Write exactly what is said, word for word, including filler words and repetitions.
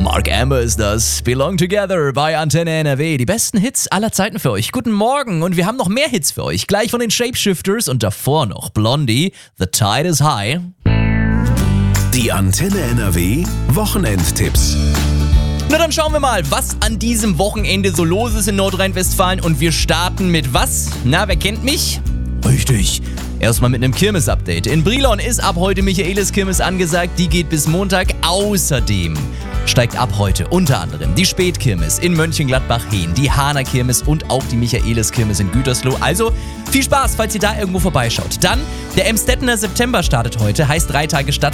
Mark Amber ist das. Belong Together bei Antenne N R W. Die besten Hits aller Zeiten für euch. Guten Morgen und wir haben noch mehr Hits für euch. Gleich von den Shapeshifters und davor noch Blondie. The Tide is High. Die Antenne N R W Wochenendtipps. Na dann schauen wir mal, was an diesem Wochenende so los ist in Nordrhein-Westfalen. Und wir starten mit was? Na, wer kennt mich? Richtig. Erstmal mit einem Kirmes-Update. In Brilon ist ab heute Michaeliskirmes angesagt. Die geht bis Montag. Außerdem steigt ab heute unter anderem die Spätkirmes in Mönchengladbach-Hehn, die Hahner Kirmes und auch die Michaeliskirmes in Gütersloh. Also viel Spaß, falls ihr da irgendwo vorbeischaut. Dann, der Emstettener September startet heute, heißt drei Tage Stadt.